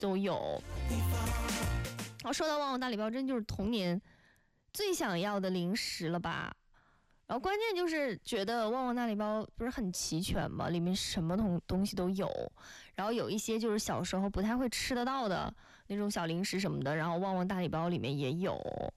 都有。然后说到旺旺大礼包，真就是童年最想要的零食了吧。然后关键就是觉得旺旺大礼包不是很齐全嘛，里面什么东西都有，然后有一些就是小时候不太会吃得到的那种小零食什么的，然后旺旺大礼包里面也有。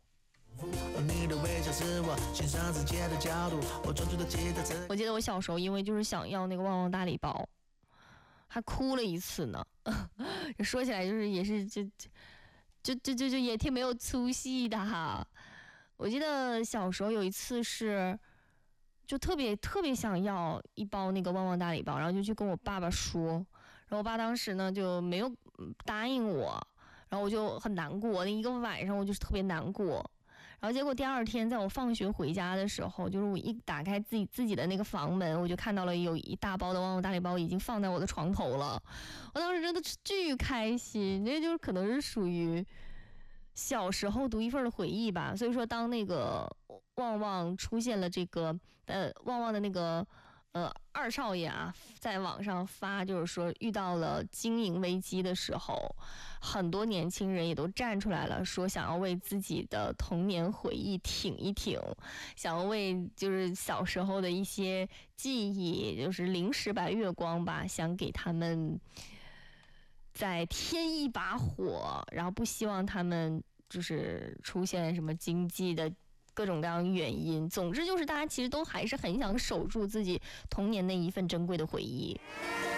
我记得我小时候因为就是想要那个旺旺大礼包，还哭了一次呢。说起来就是也是就也挺没有粗细的哈。我记得小时候有一次是就特别想要一包那个旺旺大礼包，然后就去跟我爸爸说，然后我爸当时呢就没有答应我，然后我就很难过，那一个晚上我就是特别难过。然后结果第二天在我放学回家的时候，就是我一打开自己的那个房门，我就看到了有一大包的旺旺大礼包已经放在我的床头了。我当时真的巨开心，这就是可能是属于小时候独一份的回忆吧。所以说当那个旺旺出现了这个旺旺的那个二少爷啊在网上发，就是说遇到了经营危机的时候，很多年轻人也都站出来了，说想要为自己的童年回忆挺一挺，想要为就是小时候的一些记忆，就是零食白月光吧，想给他们再添一把火，然后不希望他们就是出现什么经济的各种各样的原因。总之就是大家其实都还是很想守住自己童年那一份珍贵的回忆。